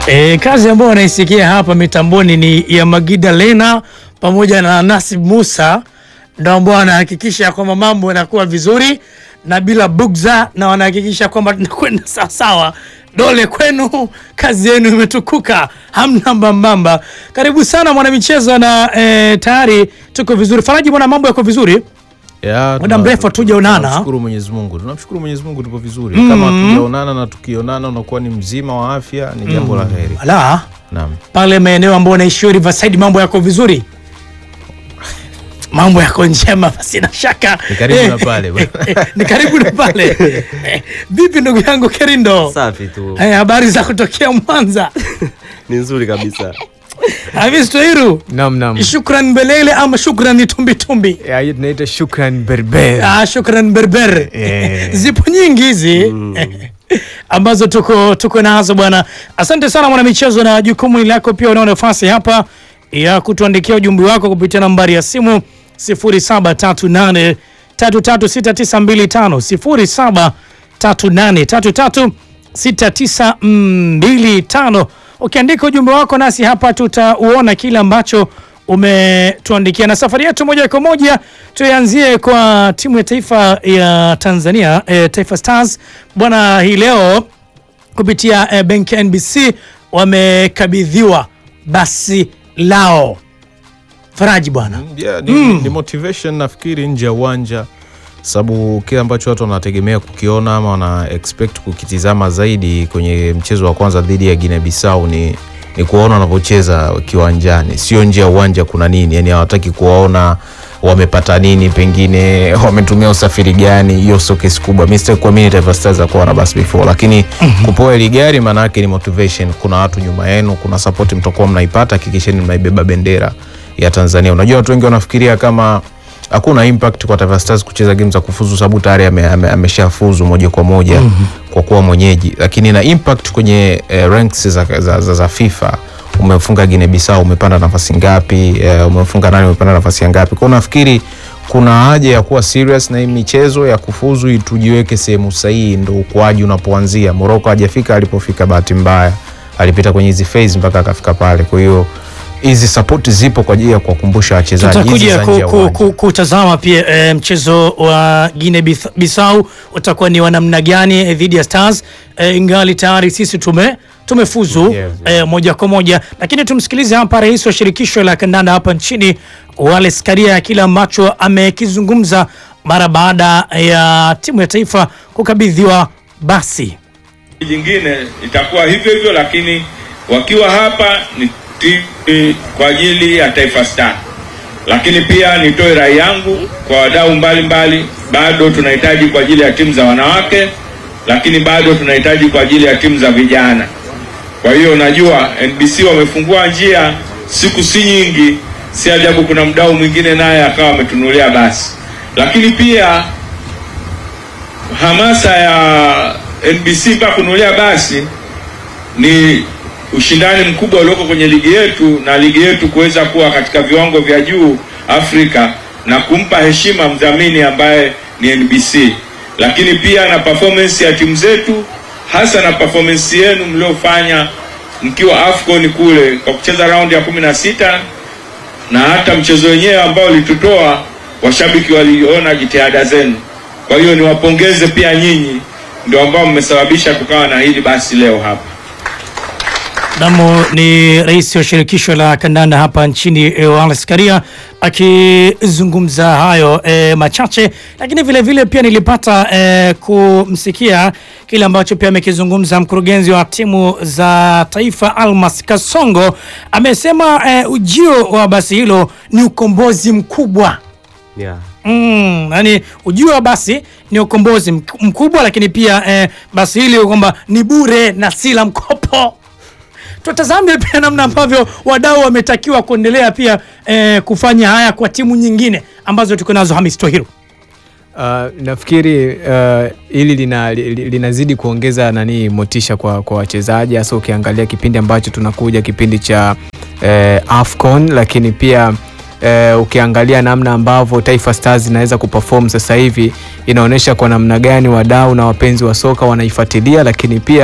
Kazi ambayo naisikia hapa mitamboni ni ya Magida Lena pamoja na Nasib Musa, ndio ambao wanahakikisha kwamba mambo yanakuwa vizuri na bila bugza, na wanahakikisha kwamba tunakwenda sawa sawa. Dole kwenu, kazi yenu imetukuka, hamna mbambamba. Karibu sana mwana michezo, na tayari tuko vizuri. Faraji bwana, mambo yako vizuri? Muda mrefu tujaonana. Tunamshukuru Mwenyezi Mungu. Tunamshukuru Mwenyezi Mungu tuko vizuri. Kama tujaonana na tukionana unakuwa ni mzima wa afya, ni jambo la heri. Ala. Naam. Pale maeneo ambayo unaishi Riverside, mambo yako vizuri? Mambo yako njema, sina shaka. Ni karibu na pale bwana. Ni karibu na pale. Vipi ndugu yangu Kerindo? Safi tu. Habari za kutokea Mwanza? Ni nzuri kabisa. Avisto Hiru. Naam. Shukran Belele ama shukran tumbi? Ya tunaita shukran berber. Shukran berber. Zipo nyingi hizi. Ambazo tuko nazo bwana. Asante sana mwana michezo, na jukumu lako pia una nafasi hapa ya kutuandikia ujumbe wako kupitia nambari ya simu 0738336925 0738336925. Ukiandika ujumbe wako nasi hapa tutauona kile ambacho umetuandikia. Na safari yetu moja kwa moja tuanzie kwa timu ya taifa ya Tanzania, Taifa Stars bwana. Hii leo kupitia benki ya NBC wamekabidhiwa basi lao. Faraji bwana. Ni motivation nafikiri nje ya uwanja, sababu kile ambacho watu wanategemea kukiona ama wana expect kukitizama zaidi kwenye mchezo wa kwanza dhidi ya Guinea Bissau ni kuwaona wanapocheza kiwanjani, sio nje ya uwanja kuna nini. Yani hawataki kuwaona wamepata nini, pengine wametumia usafiri gani. Hiyo sio kesi kubwa. Mr. kwa mimi Taifa Stars kwa na bus before, lakini kupoa ile gari maana yake ni motivation. Kuna watu nyuma yenu, kuna support mtakuwa mnaipata, hakikisheni mnaibeba bendera ya Tanzania. Unajua watu wengi wanafikiria kama hakuna impact kwa Taifa Stars kucheza game za kufuzu, sababu tayari ameshafuzu moja kwa moja kwa kuwa mwenyeji, lakini na impact kwenye ranks za FIFA. Umefunga Guinea Bissau, umepanda nafasi ngapi? Umefunga nani, umepanda nafasi ngapi? Kwa nafikiri kuna haja ya kuwa serious na hii michezo ya kufuzu, tujiweke sehemu sahihi, ndio ukuaji unapoanzia. Morocco hajafika alipofika, bahati mbaya alipita kwenye hizi phase mpaka akafika pale. Kwa hiyo hizi support zipo kwa ajili ya kuwakumbusha wachezaji. Tutakuja kutazama pia mchezo wa Guinea Bissau utakuwa ni wa namna gani dhidi ya Stars, ingali tayari sisi tumefuzu moja kwa moja. Lakini tumsikilize hapa rais wa shirikisho la kandanda hapa nchini, Wallace Karia, kila ambacho amekizungumza mara baada ya timu ya taifa kukabidhiwa basi. Jingine itakuwa hivyo hivyo, lakini wakiwa hapa ni kwa ajili ya Taifa Stars. Lakini pia nitoe rai yangu kwa wadau mbalimbali, bado tunahitaji kwa ajili ya timu za wanawake, lakini bado tunahitaji kwa ajili ya timu za vijana. Kwa hiyo najua NBC wamefungua njia, siku si nyingi, si ajabu kuna mdau mwingine naye akawa ametunulia basi. Lakini pia hamasa ya NBC mpaka kununulia basi ni ushindani mkubwa ulioko kwenye ligi yetu, na ligi yetu kuweza kuwa katika viwango vya juu Afrika, na kumpa heshima mdhamini ambaye ni NBC. Lakini pia na performance ya timu zetu, hasa na performance yenu mliofanya mkiwa AFCON kule kwa kucheza round ya 16, na hata mchezo wenyewe ambao ulitutoa, washabiki waliona jitihada zenu. Kwa hiyo niwapongeze pia nyinyi, ndio ambao mmesababisha tukawa na hili basi leo hapa. Namo ni rais wa shirikisho la kandanda hapa nchini, Wallace Karia, akizungumza hayo machache. Lakini vile pia nilipata kumsikia kile ambacho pia amekizungumza mkurugenzi wa timu za taifa Almas Kasongo. Amesema ujio wa basi hilo ni ukombozi mkubwa. Yeah. Yani ujio wa basi ni ukombozi mkubwa, lakini pia basi hili kwamba ni bure na si la mkopo. Tutazame pia namna ambavyo wadau wametakiwa kuendelea pia kufanya haya kwa timu nyingine ambazo tuko nazo. Hamis Tohiru. Nafikiri hili linazidi kuongeza motisha kwa wachezaji, hasa ukiangalia kipindi ambacho tunakuja, kipindi cha AFCON, lakini pia ukiangalia namna ambavyo Taifa Stars inaweza kuperform sasa hivi, inaonyesha kwa namna gani wadau na wapenzi wa soka wanaifuatilia, lakini pia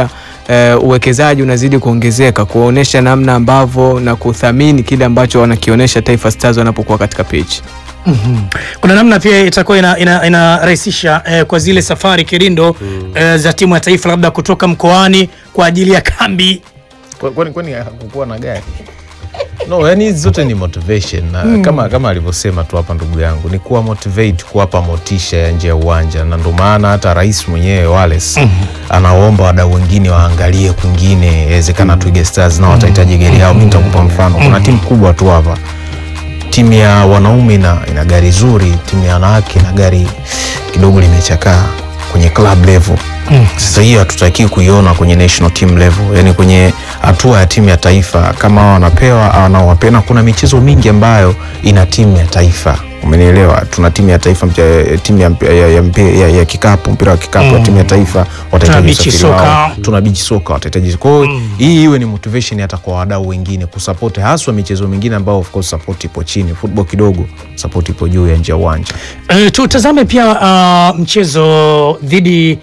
uwekezaji unazidi kuongezeka kuonesha namna ambavyo na kuthamini kile ambacho wanakionyesha Taifa Stars wanapokuwa katika pitch. Kuna namna pia itakuwa inarahisisha kwa zile safari Kirindo za timu ya taifa labda kutoka mkoani kwa ajili ya kambi. Kwani hakukuwa na gari? No, yani hizi zote ni motivation na kama alivyosema tu hapa ndugu yangu ni kuwa motivate, kuwapa motisha ya nje ya uwanja, na ndio maana hata rais mwenyewe Wallace anaomba wadau wengine waangalie kwingine, inawezekana Twiga Stars na watahitaji gari yao. Mimi nitakupa mfano, kuna timu kubwa tu hapa, timu ya wanaume ina gari zuri, timu ya wanawake na gari kidogo limechakaa kwenye club level. Sasa hiyo hatutaki kuiona kwenye national team level, yani kwenye hatua ya timu ya taifa kama wanapewa au wanawapena. Kuna michezo mingi ambayo ina timu ya taifa, umenielewa? Tuna timu ya taifa, timu ya kikapu, mpira wa kikapu, timu ya taifa watahitaji soka, tuna beach soka watahitaji. Kwa hiyo hii iwe ni motivation hata kwa wadau wengine kusupport haswa michezo mingine ambayo of course support ipo chini, football kidogo support ipo juu ya nje ya uwanja. Tutazame pia mchezo dhidi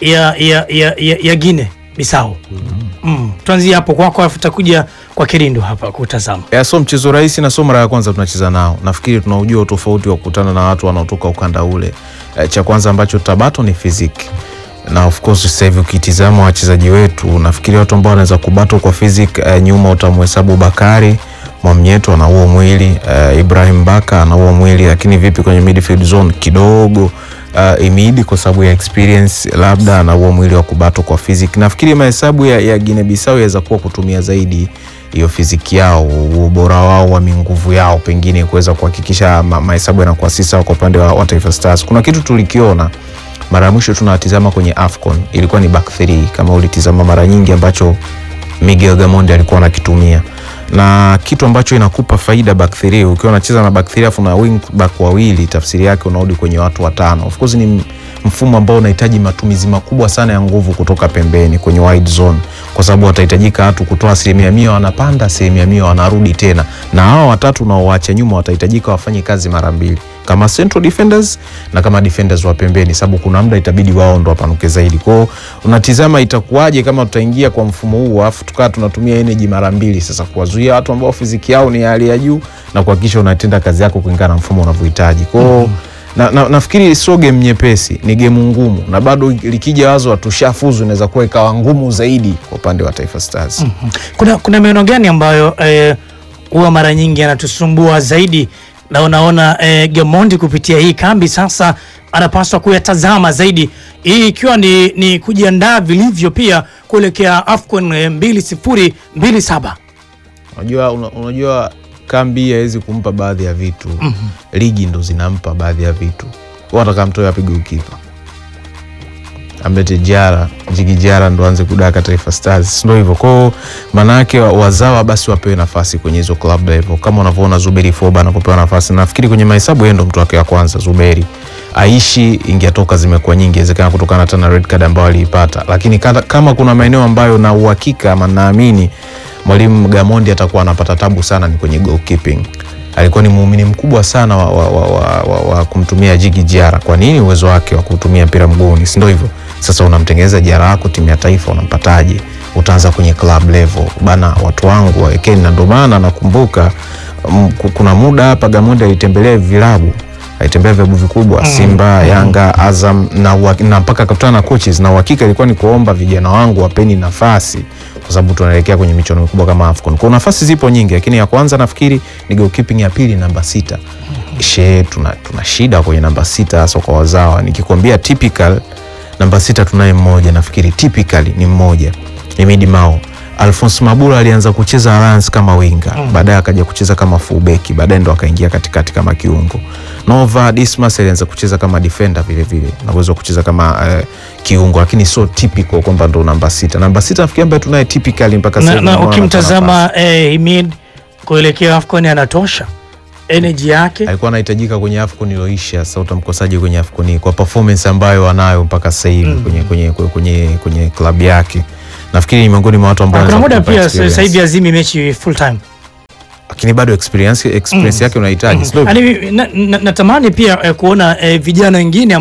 ya Guinea Bissau. Tuanzie hapo kwako afu tutakuja kwa Kirindo hapa kutazama. So mchezo rahisi na so mara ya kwanza tunacheza nao. Nafikiri tunaujua tofauti wa kukutana na watu wanaotoka ukanda ule. Cha kwanza ambacho tabato ni physique. Na of course sasa hivi ukitizama wachezaji wetu, nafikiri watu ambao wanaweza kubato kwa physique, nyuma utamhesabu Bakari Mwamnyeto ana huo mwili, Ibrahim Baka ana huo mwili, lakini vipi kwenye midfield zone kidogo Imidi kwa sababu ya experience labda na huo mwili wa kubato kwa physique. Nafikiri mahesabu ya Guinea Bissau yaweza kuwa kutumia zaidi hiyo physique yao, ubora wao wa nguvu yao, pengine kuweza kuhakikisha mahesabu yanakuwa sisa kwa upande wa Taifa Stars. Kuna kitu tulikiona mara ya mwisho tunatizama kwenye AFCON, ilikuwa ni back 3 kama ulitizama mara nyingi, ambacho Miguel Gamondi alikuwa anakitumia, na kitu ambacho inakupa faida back 3 ukiwa unacheza na back 3 afu na wing back wawili, tafsiri yake unarudi kwenye watu watano. Of course ni mfumo ambao unahitaji matumizi makubwa sana ya nguvu kutoka pembeni kwenye wide zone, kwa sababu watahitajika watu kutoa 100% wanapanda, 100% wanarudi tena, na hao watatu unaoacha nyuma watahitajika wafanye kazi mara mbili kama central defenders na kama defenders wa pembeni, sababu kuna muda itabidi wao ndo wapanuke zaidi. Kwa unatizama itakuwaje kama tutaingia kwa mfumo huu afu tukaa tunatumia energy mara mbili sasa kuwazuia watu ambao fiziki yao ni hali ya juu na kuhakikisha unatenda kazi yako kulingana na mfumo unavyohitaji. Kwa nafikiri sio game nyepesi, ni game ngumu, na bado likija wazo watushafuzu inaweza kuwa ikawa ngumu zaidi kwa upande wa Taifa Stars. Kuna maeneo gani ambayo huwa mara nyingi anatusumbua zaidi, na unaona Gamondi kupitia hii kambi sasa anapaswa kuyatazama zaidi, hii ikiwa ni kujiandaa vilivyo pia kuelekea AFCON 2027? Unajua kambi haiwezi kumpa baadhi ya vitu, ligi ndo zinampa baadhi ya vitu. Wataka mtoe apige ukipa, amlete Jigi Jara ndo anze kudaka Taifa Stars, ndio hivyo. Kwa maana yake wazawa basi wapewe nafasi kwenye hizo club level, kama unavyoona Zuberi Foba anapopewa nafasi. Nafikiri kwenye mahesabu yeye ndo mtu wake wa kwanza Zuberi. Aishi ingetoka zimekuwa nyingi, inawezekana kutokana na red card ambayo aliipata, lakini kama kuna maeneo ambayo na uhakika ama naamini Mwalimu Gamondi atakuwa anapata tabu sana ni kwenye goalkeeping. Alikuwa ni muumini mkubwa sana wa kumtumia Jigi Jara. Kwa nini? Uwezo wake wa kutumia mpira mguuni, si ndio hivyo? Sasa unamtengeneza Jara wako timu ya taifa, unampataje? Utaanza kwenye club level bana, watu wangu waekeni. Na ndio maana nakumbuka kuna muda hapa Gamondi alitembelea vilabu, alitembea vilabu vikubwa, Simba, Yanga, Azam, na mpaka akakutana na coaches, na uhakika ilikuwa ni kuomba vijana wangu wapeni nafasi kwa sababu tunaelekea kwenye michuano mikubwa kama AFCON. Kwa nafasi zipo nyingi, lakini ya kwanza nafikiri ni goalkeeping, ya pili namba 6. Tuna shida kwenye namba 6 hasa kwa wazawa. Nikikwambia typical namba 6 tunaye mmoja, nafikiri typically ni mmoja. Imidi Mao. Alphonse Mabula alianza kucheza Alliance kama winga, baadaye akaja kucheza kama fullback, baadaye ndo akaingia katikati kama kiungo. Nova Dismas alianza kucheza kama defender vile vile, na uwezo kucheza kama kiungo, lakini so typical kwamba ndo namba 6. Namba 6 nafikiri ambaye tunaye typically mpaka sasa. Na ukimtazama Imid kuelekea AFCON anatosha energy yake. Alikuwa anahitajika kwenye AFCON iliyoisha, sasa utamkosaje kwenye AFCON kwa performance ambayo anayo mpaka sasa hivi kwenye club yake. Nafikiri ni miongoni mwa watu ambao kuna muda pia sasa hivi azimi mechi full time, lakini bado experience yake unahitaji. Natamani pia kuona vijana wengine ambao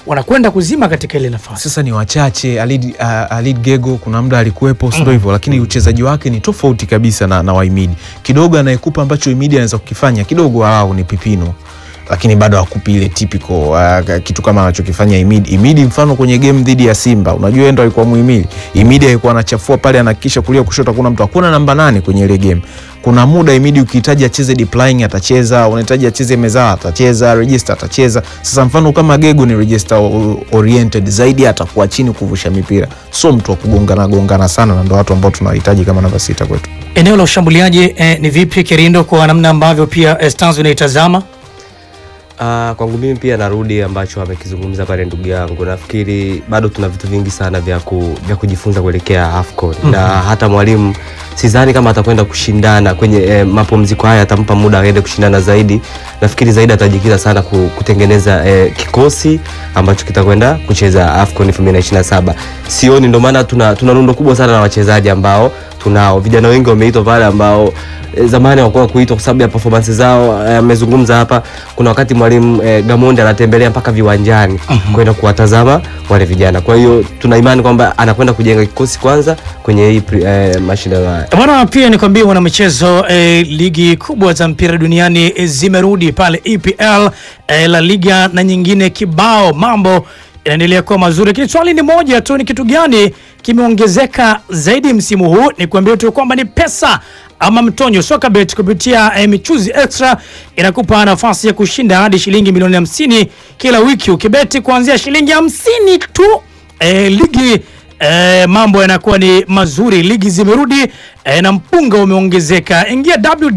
wanakwenda kuzima katika ile nafasi. Sasa ni wachache. Alid Gego kuna muda alikuwepo, sio hivyo, lakini uchezaji wake ni tofauti kabisa na Waimidi. Kidogo anayekupa ambacho Imidi anaweza kukifanya kidogo ni Pipino, lakini bado hakupi ile typical kitu kama anachokifanya Imidi. Mfano kwenye game dhidi ya Simba, unajua ndo alikuwa muhimili. Imidi alikuwa anachafua pale, anahakikisha kulia kushoto hakuna mtu, hakuna namba 8 kwenye ile game. Kuna muda Imidi ukihitaji acheze deep lying atacheza, unahitaji acheze meza atacheza, register atacheza. Sasa mfano kama Gego ni register oriented zaidi, atakuwa chini kuvusha mipira, so mtu wa kugongana sana, na ndo watu ambao tunahitaji kama namba 6 kwetu. Eneo la ushambuliaji ni vipi Kerindo, kwa namna ambavyo pia Stars inaitazama? Kwangu mimi pia narudi ambacho amekizungumza pale ndugu yangu. Nafikiri bado tuna vitu vingi sana vya kujifunza kuelekea AFCON. Na hata mwalimu sidhani kama atakwenda kushindana kwenye mapumziko haya, atampa muda aende kushindana zaidi. Nafikiri zaidi atajikita sana kutengeneza kikosi ambacho kitakwenda kucheza AFCON 2027. Sioni, ndio maana tuna rundo kubwa sana na wachezaji ambao tunao. Vijana wengi wameitwa pale ambao zamani hawakuwa kuitwa kwa sababu ya performance zao. Amezungumza hapa, kuna wakati mwalimu Gamondi anatembelea mpaka viwanjani kwenda kuwatazama wale vijana. Kwa hiyo tuna imani kwamba anakwenda kujenga kikosi kwanza kwenye hii mashindano haya. Bwana, pia nikwambie wana michezo ligi kubwa za mpira duniani zimerudi pale, EPL, La Liga na nyingine kibao. Mambo inaendelea kuwa mazuri. Lakini swali ni moja tu, ni kitu gani kimeongezeka zaidi msimu huu? Ni kuambia tu kwamba ni pesa ama mtonyo. Sokabet kupitia michuzi extra inakupa nafasi ya kushinda hadi shilingi milioni 50 kila wiki ukibeti kuanzia shilingi 50 tu. Ligi mambo yanakuwa ni mazuri, ligi zimerudi na mpunga umeongezeka. Ingia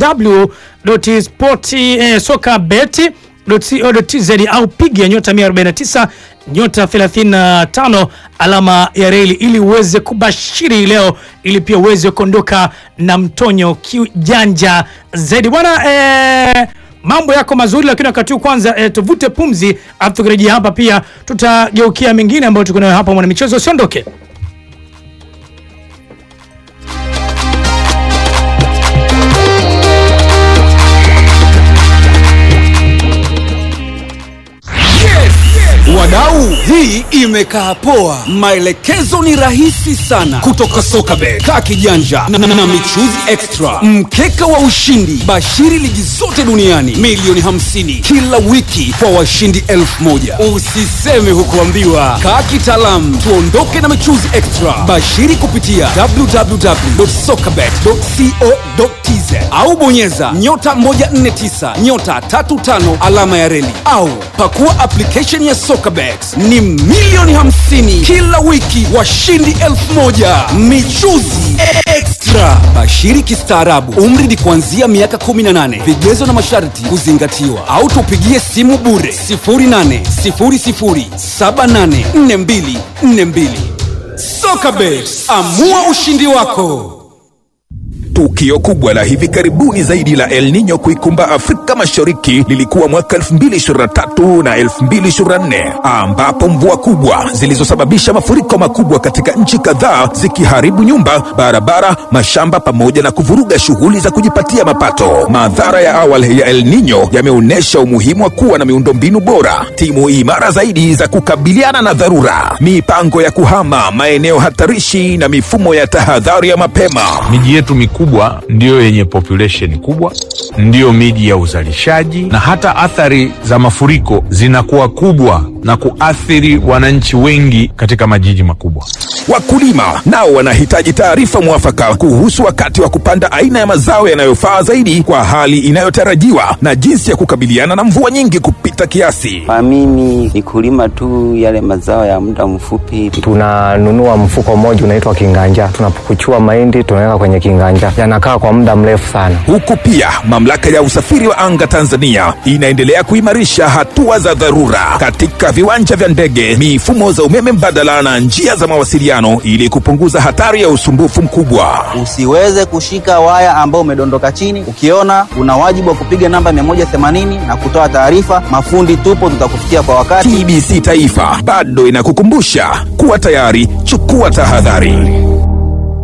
www.sportsokabet.co.tz au piga nyota 149 nyota 35 alama ya reli ili uweze kubashiri leo, ili pia uweze kuondoka na mtonyo kijanja zaidi. Bwana, mambo yako mazuri, lakini wakati huu kwanza tuvute pumzi, afu tukirejea hapa pia tutageukia mengine ambayo tuko nayo hapa. Mwana michezo, usiondoke. Wadau, hii imekaa poa. Maelekezo ni rahisi sana kutoka Sokabet. Kaa kijanja na michuzi extra, mkeka wa ushindi, bashiri ligi zote duniani, milioni 50 kila wiki kwa washindi 1000. Usiseme hukuambiwa. Kaa kitaalamu, tuondoke na michuzi extra. Bashiri kupitia www.sokabet.co.tz au bonyeza nyota 149 nyota 35 alama ya reli, au pakua application ya Sokabet. Ni milioni 50 kila wiki, washindi 1000. Michuzi extra, bashiri kistaarabu. Umri ni kuanzia miaka 18. Vigezo na masharti kuzingatiwa, au tupigie simu bure 0800784242. Sokabet, amua ushindi wako. Tukio kubwa la hivi karibuni zaidi la El Nino kuikumba Afrika Mashariki lilikuwa mwaka 2023 na 2024, ambapo mvua kubwa zilizosababisha mafuriko makubwa katika nchi kadhaa, zikiharibu nyumba, barabara, mashamba pamoja na kuvuruga shughuli za kujipatia mapato. Madhara ya awali ya El Nino yameonyesha umuhimu wa kuwa na miundombinu bora, timu imara zaidi za kukabiliana na dharura, mipango ya kuhama maeneo hatarishi na mifumo ya tahadhari ya mapema. Miji yetu mikubwa ndio yenye population kubwa, ndio miji ya uzalishaji, na hata athari za mafuriko zinakuwa kubwa na kuathiri wananchi wengi katika majiji makubwa. Wakulima nao wanahitaji taarifa mwafaka kuhusu wakati wa kupanda aina ya mazao yanayofaa zaidi kwa hali inayotarajiwa na jinsi ya kukabiliana na mvua nyingi kupita kiasi. Kwa mimi ni kulima tu yale mazao ya muda mfupi. Tunanunua mfuko mmoja unaitwa kinganja, tunapukuchua mahindi tunaweka kwenye kinganja, yanakaa kwa muda mrefu sana. Huku pia mamlaka ya usafiri wa anga Tanzania inaendelea kuimarisha hatua za dharura katika viwanja vya ndege, mifumo za umeme mbadala na njia za mawasiliano ili kupunguza hatari ya usumbufu mkubwa. Usiweze kushika waya ambao umedondoka chini. Ukiona, una wajibu wa kupiga namba 180 na kutoa taarifa. Mafundi tupo, tutakufikia kwa wakati. TBC Taifa bado inakukumbusha kuwa tayari, chukua tahadhari.